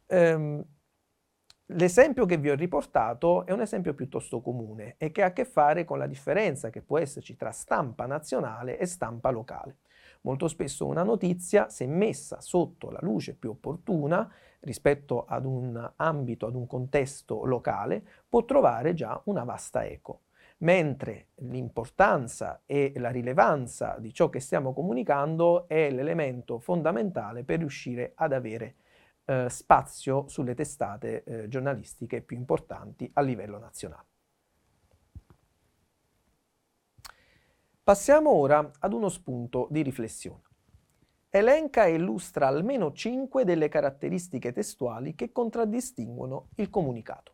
L'esempio che vi ho riportato è un esempio piuttosto comune e che ha a che fare con la differenza che può esserci tra stampa nazionale e stampa locale. Molto spesso una notizia, se messa sotto la luce più opportuna rispetto ad un ambito, ad un contesto locale, può trovare già una vasta eco, mentre l'importanza e la rilevanza di ciò che stiamo comunicando è l'elemento fondamentale per riuscire ad avere spazio sulle testate giornalistiche più importanti a livello nazionale. Passiamo ora ad uno spunto di riflessione. Elenca e illustra almeno 5 delle caratteristiche testuali che contraddistinguono il comunicato.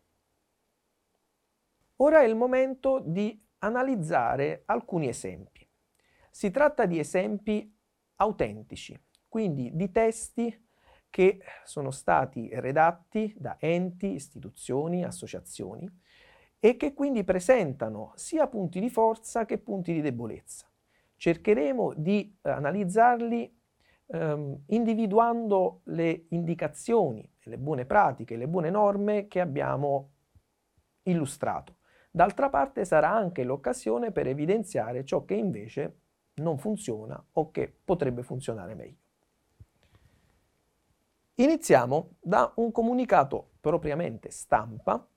Ora è il momento di analizzare alcuni esempi. Si tratta di esempi autentici, quindi di testi che sono stati redatti da enti, istituzioni, associazioni e che quindi presentano sia punti di forza che punti di debolezza. Cercheremo di analizzarli individuando le indicazioni, le buone pratiche, le buone norme che abbiamo illustrato. D'altra parte sarà anche l'occasione per evidenziare ciò che invece non funziona o che potrebbe funzionare meglio. Iniziamo da un comunicato propriamente stampa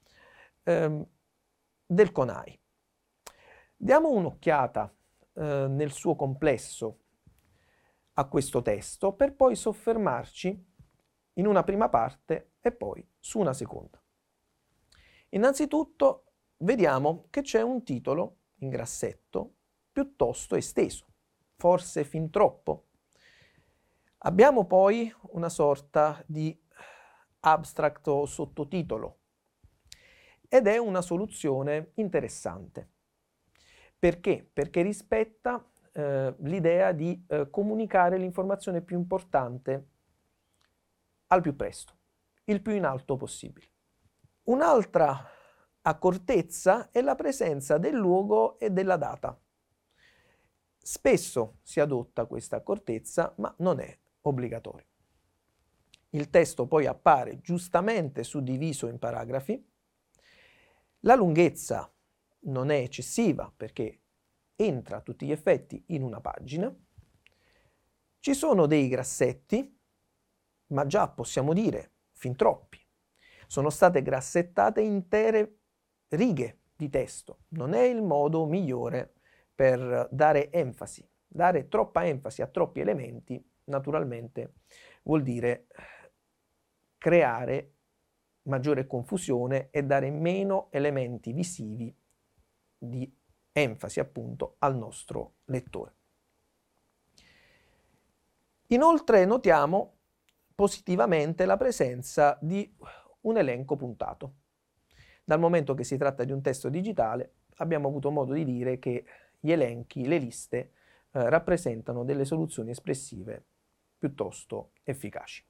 del CONAI. Diamo un'occhiata nel suo complesso a questo testo per poi soffermarci in una prima parte e poi su una seconda. Innanzitutto vediamo che c'è un titolo in grassetto piuttosto esteso, forse fin troppo. Abbiamo poi una sorta di abstract o sottotitolo ed è una soluzione interessante. Perché? Perché rispetta l'idea di comunicare l'informazione più importante al più presto, il più in alto possibile. Un'altra accortezza è la presenza del luogo e della data. Spesso si adotta questa accortezza, ma non è obbligatorio. Il testo poi appare giustamente suddiviso in paragrafi. La lunghezza non è eccessiva perché entra a tutti gli effetti in una pagina. Ci sono dei grassetti, ma già possiamo dire fin troppi. Sono state grassettate intere righe di testo. Non è il modo migliore per dare enfasi. Dare troppa enfasi a troppi elementi, naturalmente, vuol dire creare maggiore confusione e dare meno elementi visivi di enfasi, appunto, al nostro lettore. Inoltre notiamo positivamente la presenza di un elenco puntato. Dal momento che si tratta di un testo digitale, abbiamo avuto modo di dire che gli elenchi, le liste, rappresentano delle soluzioni espressive piuttosto efficaci.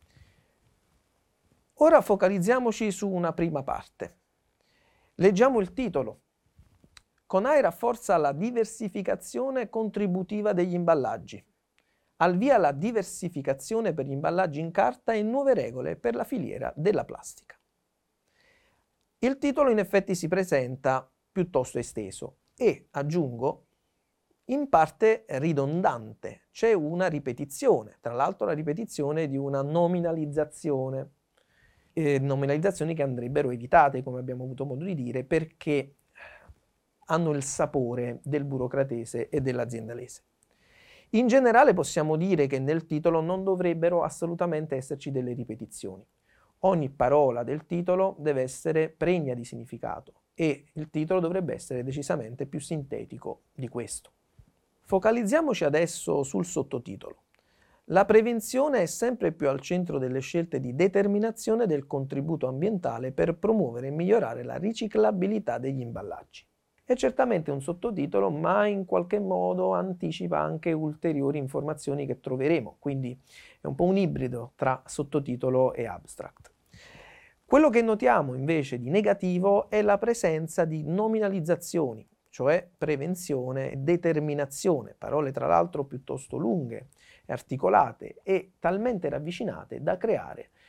Ora focalizziamoci su una prima parte. Leggiamo il titolo. CONAI rafforza la diversificazione contributiva degli imballaggi. Al via la diversificazione per gli imballaggi in carta e nuove regole per la filiera della plastica. Il titolo in effetti si presenta piuttosto esteso e, aggiungo, in parte ridondante. C'è una ripetizione, tra l'altro la ripetizione di una nominalizzazione. Nominalizzazioni che andrebbero evitate, come abbiamo avuto modo di dire, perché hanno il sapore del burocratese e dell'aziendalese. In generale possiamo dire che nel titolo non dovrebbero assolutamente esserci delle ripetizioni. Ogni parola del titolo deve essere pregna di significato e il titolo dovrebbe essere decisamente più sintetico di questo. Focalizziamoci adesso sul sottotitolo. La prevenzione è sempre più al centro delle scelte di determinazione del contributo ambientale per promuovere e migliorare la riciclabilità degli imballaggi. È certamente un sottotitolo, ma in qualche modo anticipa anche ulteriori informazioni che troveremo, quindi è un po' un ibrido tra sottotitolo e abstract. Quello che notiamo invece di negativo è la presenza di nominalizzazioni, cioè prevenzione e determinazione, parole tra l'altro piuttosto lunghe, articolate e talmente ravvicinate da creare